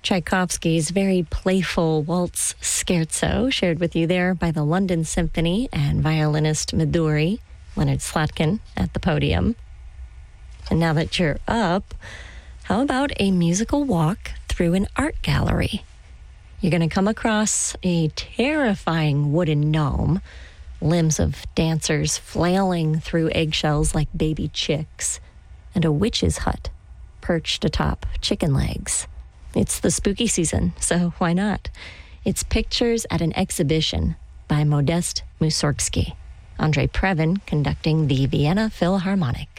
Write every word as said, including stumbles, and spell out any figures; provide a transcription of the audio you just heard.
Tchaikovsky's very playful waltz scherzo, shared with you there by the London Symphony and violinist Midori, Leonard Slatkin, at the podium. And now that you're up, how about a musical walk through an art gallery? You're going to come across a terrifying wooden gnome, limbs of dancers flailing through eggshells like baby chicks, and a witch's hut perched atop chicken legs. It's the spooky season, so why not? It's Pictures at an Exhibition by Modest Mussorgsky. Andre Previn conducting the Vienna Philharmonic.